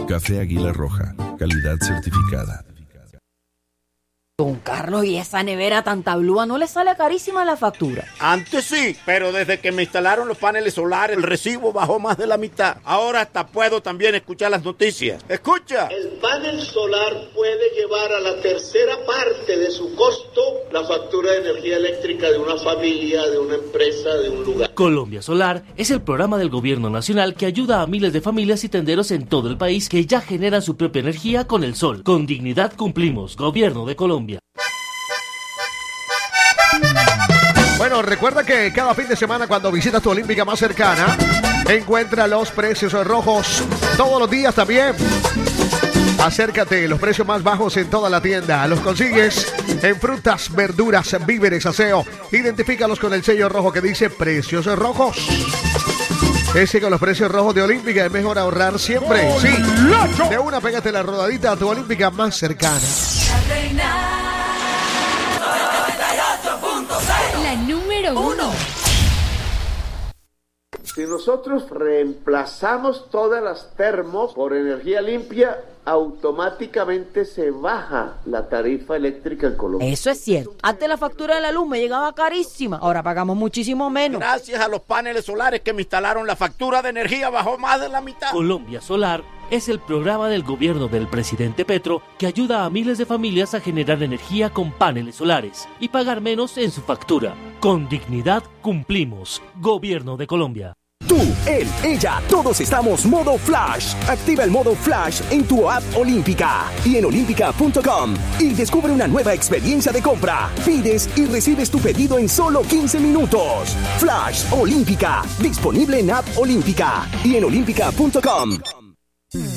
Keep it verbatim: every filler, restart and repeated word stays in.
Café Águila Roja, calidad certificada. Don Carlos, ¿y esa nevera tan tablúa no le sale carísima la factura? Antes sí, pero desde que me instalaron los paneles solares, el recibo bajó más de la mitad. Ahora hasta puedo también escuchar las noticias. ¡Escucha! El panel solar puede llevar a la tercera parte de su costo la factura de energía eléctrica de una familia, de una empresa, de un lugar. Colombia Solar es el programa del gobierno nacional que ayuda a miles de familias y tenderos en todo el país que ya generan su propia energía con el sol. Con dignidad cumplimos, Gobierno de Colombia. Bueno, recuerda que cada fin de semana cuando visitas tu Olímpica más cercana, encuentra los precios rojos todos los días también. Acércate, los precios más bajos en toda la tienda. Los consigues en frutas, verduras, víveres, aseo. Identifícalos con el sello rojo que dice precios rojos. Ese con los precios rojos de Olímpica es mejor ahorrar siempre. Sí, de una pégate la rodadita a tu Olímpica más cercana. La número uno. Si nosotros reemplazamos todas las termos por energía limpia, automáticamente se baja la tarifa eléctrica en Colombia. Eso es cierto. Antes la factura de la luz me llegaba carísima. Ahora pagamos muchísimo menos. Gracias a los paneles solares que me instalaron, la factura de energía bajó más de la mitad. Colombia Solar es el programa del gobierno del presidente Petro que ayuda a miles de familias a generar energía con paneles solares y pagar menos en su factura. Con dignidad cumplimos. Gobierno de Colombia. Tú, él, ella, todos estamos modo Flash. Activa el modo Flash en tu app Olímpica y en olímpica punto com y descubre una nueva experiencia de compra. Pides y recibes tu pedido en solo quince minutos. Flash Olímpica, disponible en app Olímpica y en olímpica punto com.